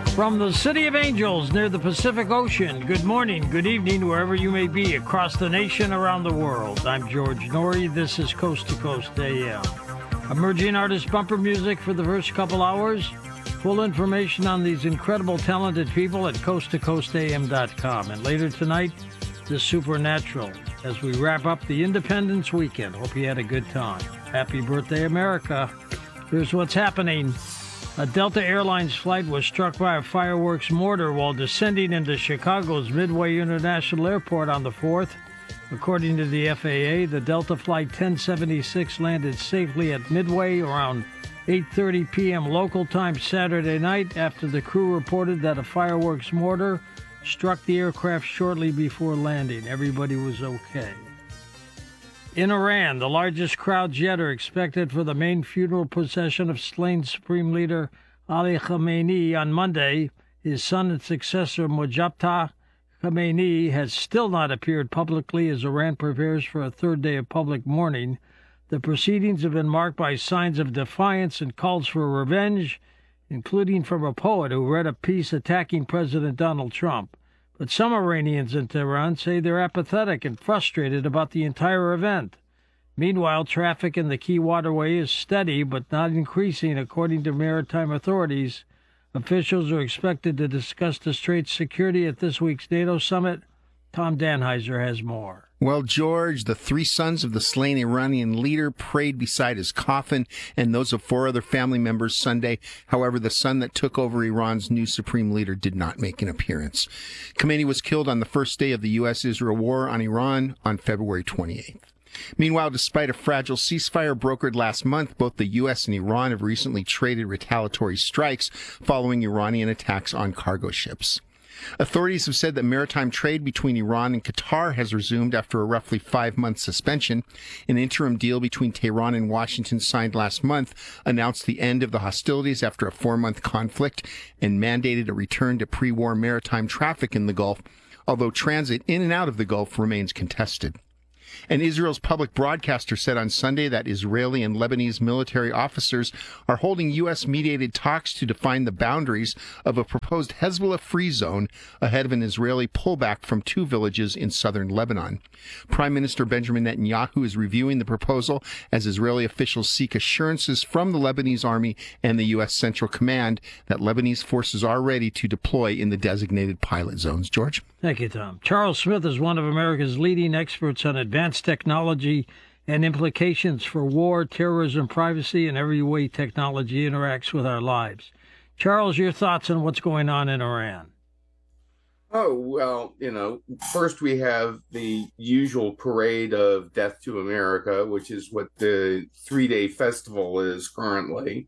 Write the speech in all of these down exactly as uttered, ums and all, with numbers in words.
From the City of Angels near the Pacific Ocean, good morning, good evening, wherever you may be across the nation, around the world. I'm George Norrie. This is Coast to Coast A M. Emerging artist bumper music for the first couple hours. Full information on these incredible, talented people at coast to coast a m dot com. And later tonight, the Supernatural, as we wrap up the Independence Weekend. Hope you had a good time. Happy birthday, America. Here's what's happening. A Delta Airlines flight was struck by a fireworks mortar while descending into Chicago's Midway International Airport on the fourth. According to the F A A, the Delta Flight ten seventy-six landed safely at Midway around eight thirty p.m. local time Saturday night after the crew reported that a fireworks mortar struck the aircraft shortly before landing. Everybody was okay. In Iran, the largest crowds yet are expected for the main funeral procession of slain Supreme Leader Ali Khamenei on Monday. His son and successor, Mojtaba Khamenei, has still not appeared publicly as Iran prepares for a third day of public mourning. The proceedings have been marked by signs of defiance and calls for revenge, including from a poet who read a piece attacking President Donald Trump. But some Iranians in Tehran say they're apathetic and frustrated about the entire event. Meanwhile, traffic in the key waterway is steady but not increasing, according to maritime authorities. Officials are expected to discuss the strait's security at this week's NATO summit. Tom Danheiser has more. Well, George, the three sons of the slain Iranian leader prayed beside his coffin and those of four other family members Sunday. However, the son that took over Iran's new supreme leader did not make an appearance. Khamenei was killed on the first day of the U S Israel war on Iran on February twenty-eighth. Meanwhile, despite a fragile ceasefire brokered last month, both the U S and Iran have recently traded retaliatory strikes following Iranian attacks on cargo ships. Authorities have said that maritime trade between Iran and Qatar has resumed after a roughly five-month suspension. An interim deal between Tehran and Washington signed last month announced the end of the hostilities after a four-month conflict and mandated a return to pre-war maritime traffic in the Gulf, although transit in and out of the Gulf remains contested. And Israel's public broadcaster said on Sunday that Israeli and Lebanese military officers are holding U S-mediated talks to define the boundaries of a proposed Hezbollah-free zone ahead of an Israeli pullback from two villages in southern Lebanon. Prime Minister Benjamin Netanyahu is reviewing the proposal as Israeli officials seek assurances from the Lebanese army and the U S Central Command that Lebanese forces are ready to deploy in the designated pilot zones. George? Thank you, Tom. Charles Smith is one of America's leading experts on advanced technology and implications for war, terrorism, privacy, and every way technology interacts with our lives. Charles, your thoughts on what's going on in Iran? Oh, well, you know, first we have the usual parade of Death to America, which is what the three-day festival is currently.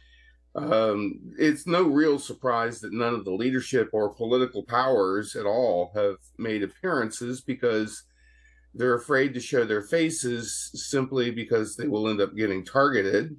Um, it's no real surprise that none of the leadership or political powers at all have made appearances because they're afraid to show their faces simply because they will end up getting targeted.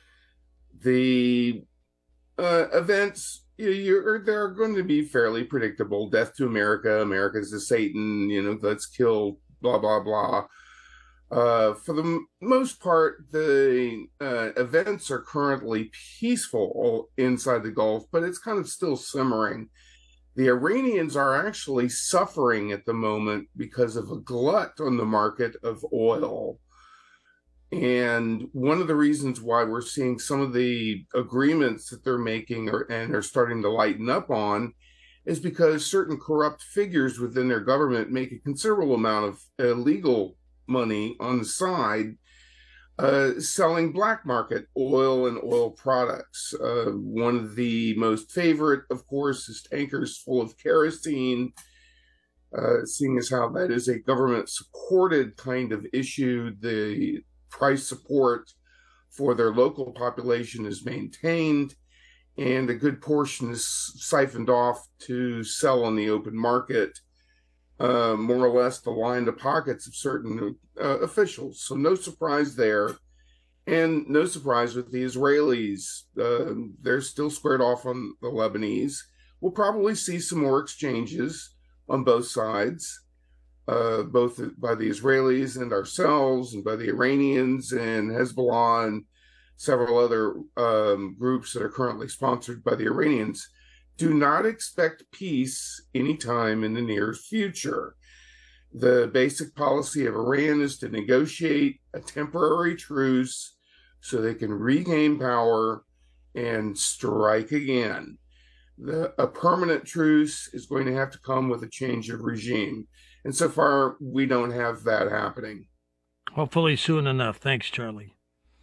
The uh, events, you, you're, they're going to be fairly predictable. Death to America, America's a Satan, you know, let's kill, blah, blah, blah. Uh, for the m- most part, the uh, events are currently peaceful inside the Gulf, but it's kind of still simmering. The Iranians are actually suffering at the moment because of a glut on the market of oil. And one of the reasons why we're seeing some of the agreements that they're making are, and are starting to lighten up on is because certain corrupt figures within their government make a considerable amount of illegal money on the side uh, selling black market oil and oil products. Uh, one of the most favorite, of course, is tankers full of kerosene, uh, seeing as how that is a government-supported kind of issue. The price support for their local population is maintained, and a good portion is siphoned off to sell on the open market, uh, more or less to line the pockets of certain uh, officials. So no surprise there. And no surprise with the Israelis. Uh, they're still squared off on the Lebanese. We'll probably see some more exchanges on both sides, uh, both by the Israelis and ourselves, and by the Iranians and Hezbollah and several other um, groups that are currently sponsored by the Iranians. do not expect peace anytime in the near future. The basic policy of Iran is to negotiate a temporary truce so they can regain power and strike again. The, a permanent truce is going to have to come with a change of regime. And so far, we don't have that happening. Hopefully soon enough. Thanks, Charlie.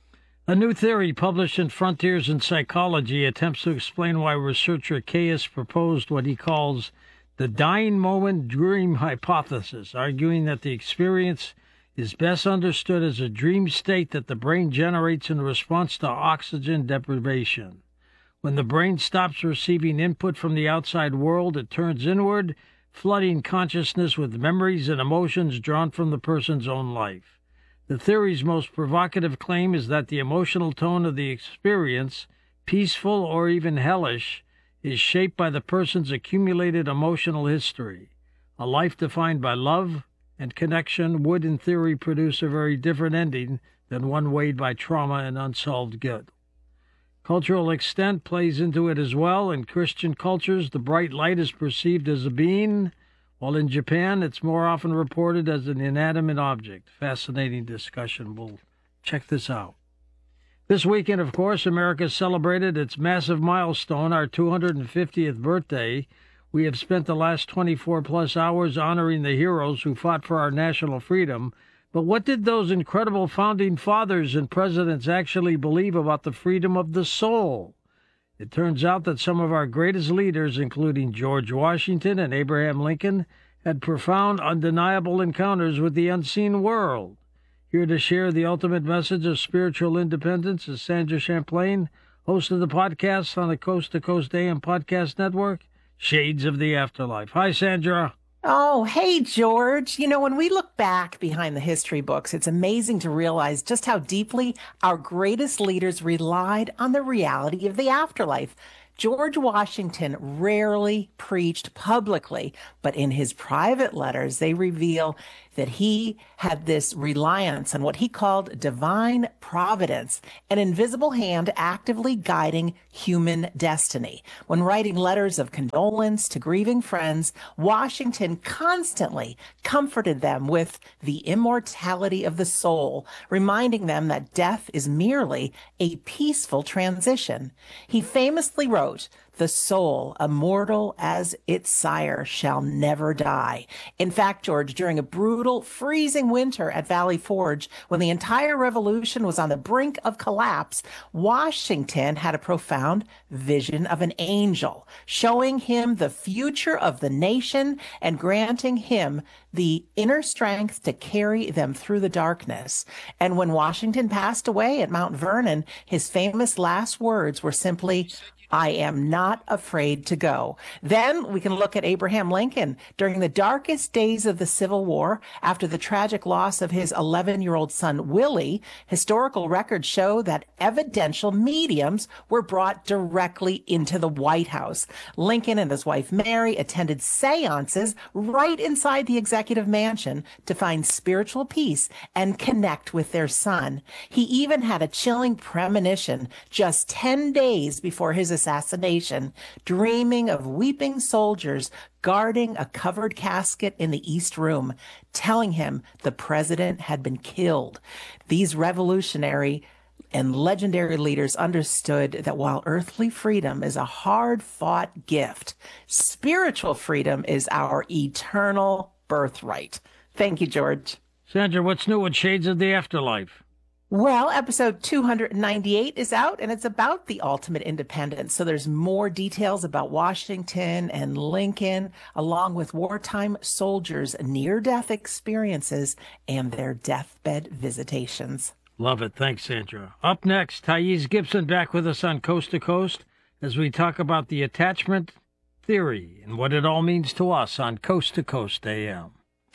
A new theory published in Frontiers in Psychology attempts to explain why researcher Caius proposed what he calls the dying moment dream hypothesis, arguing that the experience is best understood as a dream state that the brain generates in response to oxygen deprivation. When the brain stops receiving input from the outside world, it turns inward, flooding consciousness with memories and emotions drawn from the person's own life. The theory's most provocative claim is that the emotional tone of the experience, peaceful or even hellish, is shaped by the person's accumulated emotional history. A life defined by love and connection would, in theory, produce a very different ending than one weighed by trauma and unsolved guilt. Cultural extent plays into it as well. In Christian cultures, the bright light is perceived as a being, while in Japan, it's more often reported as an inanimate object. Fascinating discussion. We'll check this out. This weekend, of course, America celebrated its massive milestone, our two hundred fiftieth birthday. We have spent the last twenty-four plus hours honoring the heroes who fought for our national freedom. But what did those incredible founding fathers and presidents actually believe about the freedom of the soul? It turns out that some of our greatest leaders, including George Washington and Abraham Lincoln, had profound, undeniable encounters with the unseen world. Here to share the ultimate message of spiritual independence is Sandra Champlain, host of the podcast on the Coast to Coast A M Podcast Network, Shades of the Afterlife. Hi, Sandra. Oh, hey, George. You know, when we look back behind the history books, it's amazing to realize just how deeply our greatest leaders relied on the reality of the afterlife. George Washington rarely preached publicly, but in his private letters, they reveal that he had this reliance on what he called divine providence, an invisible hand actively guiding human destiny. When writing letters of condolence to grieving friends, Washington constantly comforted them with the immortality of the soul, reminding them that death is merely a peaceful transition. He famously wrote, "The soul, immortal as its sire, shall never die." In fact, George, during a brutal, freezing winter at Valley Forge, when the entire revolution was on the brink of collapse, Washington had a profound vision of an angel, showing him the future of the nation and granting him the inner strength to carry them through the darkness. And when Washington passed away at Mount Vernon, his famous last words were simply, "I am not afraid to go." Then we can look at Abraham Lincoln. During the darkest days of the Civil War, after the tragic loss of his eleven-year-old son, Willie, historical records show that evidential mediums were brought directly into the White House. Lincoln and his wife, Mary, attended seances right inside the executive mansion to find spiritual peace and connect with their son. He even had a chilling premonition just ten days before his assassination, dreaming of weeping soldiers guarding a covered casket in the East Room, telling him the president had been killed. These revolutionary and legendary leaders understood that while earthly freedom is a hard-fought gift, spiritual freedom is our eternal birthright. Thank you, George. Sandra, what's new with Shades of the Afterlife? Well, episode two hundred ninety-eight is out, and it's about the ultimate independence. So there's more details about Washington and Lincoln, along with wartime soldiers' near-death experiences and their deathbed visitations. Love it. Thanks, Sandra. Up next, Thais Gibson back with us on Coast to Coast as we talk about the attachment theory and what it all means to us on Coast to Coast A M.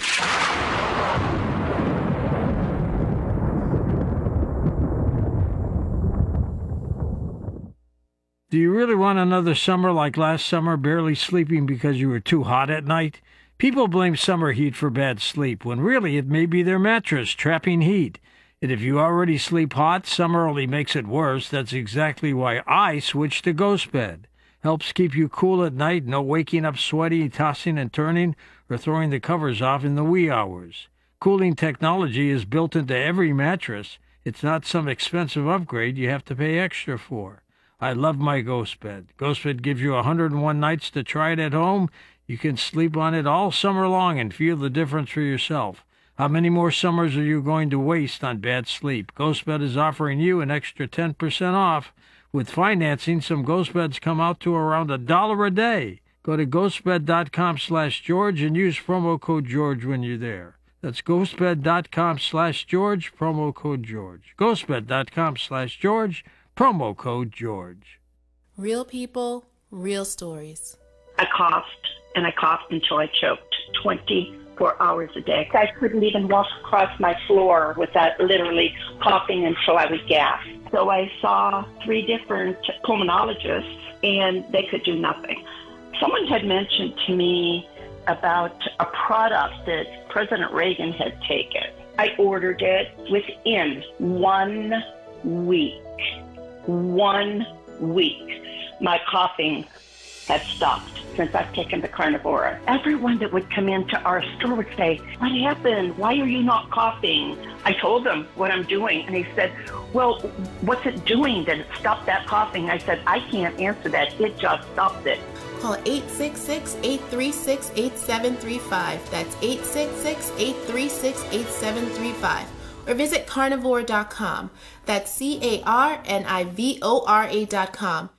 Do you really want another summer like last summer, barely sleeping because you were too hot at night? People blame summer heat for bad sleep, when really it may be their mattress trapping heat. And if you already sleep hot, summer only makes it worse. That's exactly why I switched to Ghost Bed. Helps keep you cool at night, no waking up sweaty, tossing and turning, or throwing the covers off in the wee hours. Cooling technology is built into every mattress. It's not some expensive upgrade you have to pay extra for. I love my Ghost Bed. Ghost Bed gives you one hundred one nights to try it at home. You can sleep on it all summer long and feel the difference for yourself. How many more summers are you going to waste on bad sleep? GhostBed is offering you an extra ten percent off. With financing, some Ghost Beds come out to around a dollar a day. Go to ghostbed.com slash George and use promo code George when you're there. That's ghostbed.com slash George, promo code George. ghostbed.com slash George, promo code George. Real people, real stories. I coughed, and I coughed until I choked twenty-four hours a day. I couldn't even walk across my floor without literally coughing until I would gasp. So I saw three different pulmonologists, and they could do nothing. Someone had mentioned to me about a product that President Reagan had taken. I ordered it within one week. One week. My coughing had stopped since I've taken the Carnivora. Everyone that would come into our store would say, "What happened? Why are you not coughing?" I told them what I'm doing, and they said, "Well, what's it doing that it stopped that coughing?" I said, "I can't answer that. It just stopped it." Call eight six six, eight three six, eight seven three five. That's eight six six, eight three six, eight seven three five. Or visit carnivore dot com. That's C A R N I V O R A dot com.